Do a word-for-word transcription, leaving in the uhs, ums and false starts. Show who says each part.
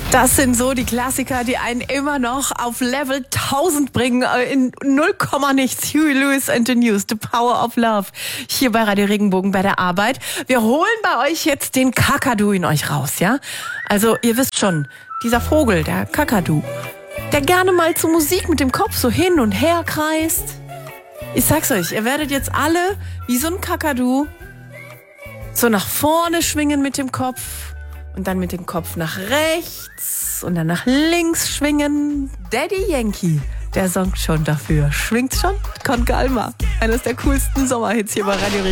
Speaker 1: Das sind so die Klassiker, die einen immer noch auf Level tausend bringen. In null Komma nichts. Huey Lewis and the News, The Power of Love. Hier bei Radio Regenbogen bei der Arbeit. Wir holen bei euch jetzt den Kakadu in euch raus, ja? Also, ihr wisst schon, dieser Vogel, der Kakadu, der gerne mal zur Musik mit dem Kopf so hin und her kreist. Ich sag's euch, ihr werdet jetzt alle wie so ein Kakadu so nach vorne schwingen mit dem Kopf. Und dann mit dem Kopf nach rechts und dann nach links schwingen. Daddy Yankee, der sorgt schon dafür. Schwingt schon? Con Calma. Eines der coolsten Sommerhits hier bei Radio Regenbogen.